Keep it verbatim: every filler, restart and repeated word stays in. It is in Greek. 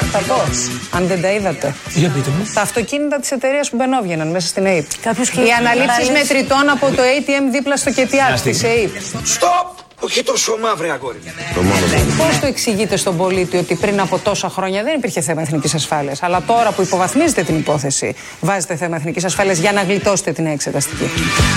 Θα πω, αν δεν τα είδατε. Για πείτε μου. Τα αυτοκίνητα της εταιρείας που μπαινόβγαιναν μέσα στην ΕΕΠ. Κάποιος Οι αναλήψεις μετρητών από το έι τι εμ δίπλα στο ΚΕΤΙΑΚ της ΕΕΠ. Στοπ! Όχι τόσο μαύρη αγόρι. Πώς το εξηγείτε στον πολίτη ότι πριν από τόσα χρόνια δεν υπήρχε θέμα εθνικής ασφάλειας, αλλά τώρα που υποβαθμίζετε την υπόθεση, βάζετε θέμα εθνικής ασφάλειας για να γλιτώσετε την εξεταστική?